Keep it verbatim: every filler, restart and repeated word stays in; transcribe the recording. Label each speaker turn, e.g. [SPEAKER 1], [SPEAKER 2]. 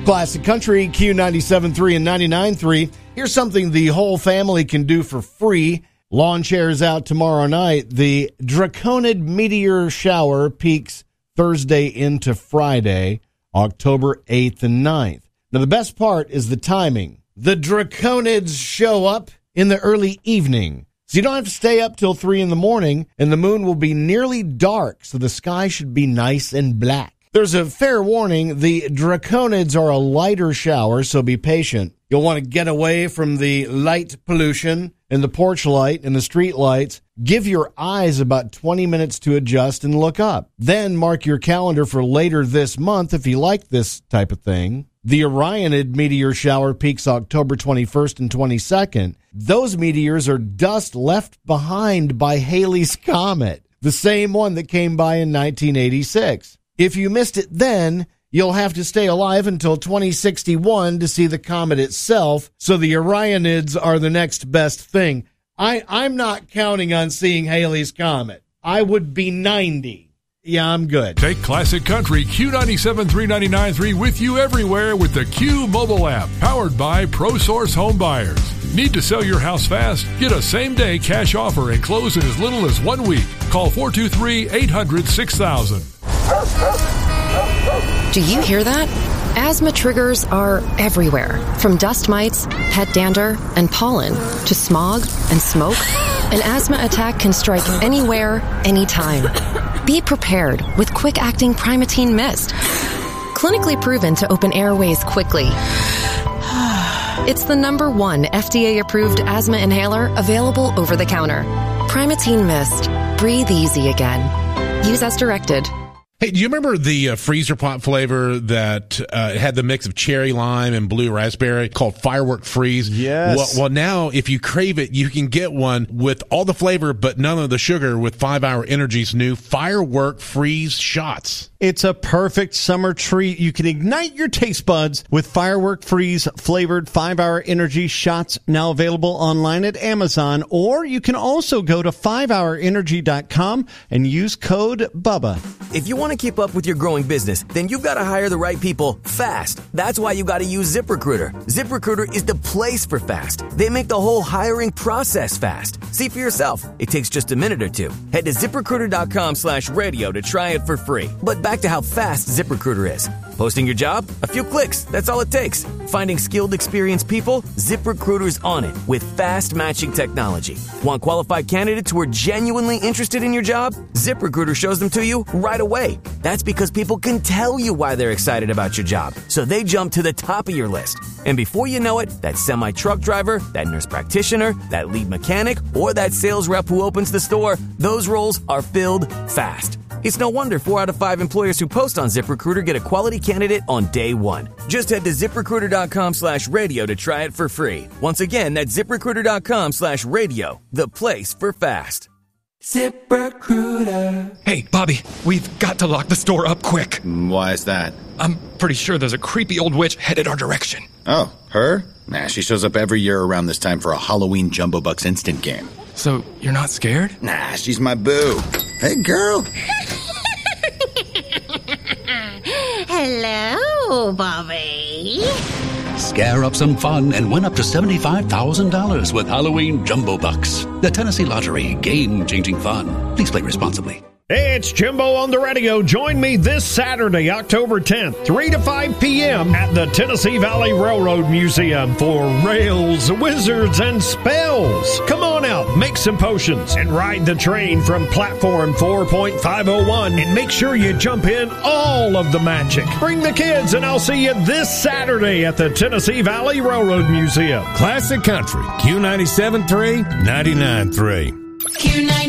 [SPEAKER 1] Classic Country, Q ninety-seven point three and ninety-nine point three. Here's something the whole family can do for free. Lawn chairs out tomorrow night. The Draconid meteor shower peaks Thursday into Friday, October eighth and ninth. Now, the best part is the timing. The Draconids show up in the early evening, so you don't have to stay up till three in the morning, and the moon will be nearly dark, so the sky should be nice and black. There's a fair warning. The Draconids are a lighter shower, so be patient. You'll want to get away from the light pollution and the porch light and the street lights. Give your eyes about twenty minutes to adjust and look up. Then mark your calendar for later this month if you like this type of thing. The Orionid meteor shower peaks October twenty-first and twenty-second. Those meteors are dust left behind by Halley's Comet, the same one that came by in nineteen eighty-six. If you missed it then, you'll have to stay alive until twenty sixty-one to see the comet itself, so the Orionids are the next best thing. I, I'm not counting on seeing Halley's Comet. I would be ninety. Yeah, I'm good.
[SPEAKER 2] Take Classic Country Q ninety-seven point three ninety-nine point three with you everywhere with the Q mobile app, powered by ProSource Home Buyers. Need to sell your house fast? Get a same-day cash offer and close in as little as one week. Call four two three, eight hundred, six thousand.
[SPEAKER 3] Do you hear that? Asthma triggers are everywhere, from dust mites, pet dander, and pollen, to smog and smoke. An asthma attack can strike anywhere, anytime. Be prepared with quick-acting Primatene Mist. Clinically proven to open airways quickly. It's the number one F D A-approved asthma inhaler available over the counter. Primatene Mist. Breathe easy again. Use as directed.
[SPEAKER 4] Hey, do you remember the uh, freezer pop flavor that uh, had the mix of cherry lime and blue raspberry called Firework Freeze?
[SPEAKER 1] Yes.
[SPEAKER 4] Well, well, now if you crave it, you can get one with all the flavor but none of the sugar with five hour Energy's new Firework Freeze shots.
[SPEAKER 5] It's a perfect summer treat. You can ignite your taste buds with Firework Freeze flavored five hour Energy shots, now available online at Amazon, or you can also go to five hour energy dot com and use code BUBBA.
[SPEAKER 6] If you want to keep up with your growing business, then you've got to hire the right people fast. That's why you got to use ZipRecruiter. ZipRecruiter is the place for fast. They make the whole hiring process fast. See for yourself. It takes just a minute or two. Head to ZipRecruiter.com slash radio to try it for free. But back to how fast ZipRecruiter is. Posting your job? A few clicks. That's all it takes. Finding skilled, experienced people? ZipRecruiter's on it with fast matching technology. Want qualified candidates who are genuinely interested in your job? ZipRecruiter shows them to you right away. That's because people can tell you why they're excited about your job, so they jump to the top of your list. And before you know it, that semi-truck driver, that nurse practitioner, that lead mechanic, or that sales rep who opens the store, those roles are filled fast. It's no wonder four out of five employers who post on ZipRecruiter get a quality candidate on day one. Just head to ZipRecruiter.com slash radio to try it for free. Once again, that's ZipRecruiter.com slash radio, the place for fast.
[SPEAKER 7] ZipRecruiter.
[SPEAKER 8] Hey, Bobby, we've got to lock the store up quick.
[SPEAKER 7] Why is that?
[SPEAKER 8] I'm pretty sure there's a creepy old witch headed our direction.
[SPEAKER 7] Oh, her? Nah, she shows up every year around this time for a Halloween Jumbo Bucks instant game.
[SPEAKER 8] So, you're not scared?
[SPEAKER 7] Nah, she's my boo. Hey, girl.
[SPEAKER 9] Hello, Bobby.
[SPEAKER 10] Scare up some fun and win up to seventy-five thousand dollars with Halloween Jumbo Bucks. The Tennessee Lottery, game-changing fun. Please play responsibly.
[SPEAKER 11] Hey, it's Jimbo on the radio. Join me this Saturday, October tenth, three to five p.m. at the Tennessee Valley Railroad Museum for Rails, Wizards, and Spells. Come on out, make some potions, and ride the train from platform four point five oh one, and make sure you jump in all of the magic. Bring the kids, and I'll see you this Saturday at the Tennessee Valley Railroad Museum.
[SPEAKER 12] Classic Country, Q ninety-seven point three, ninety-nine point three.
[SPEAKER 9] Q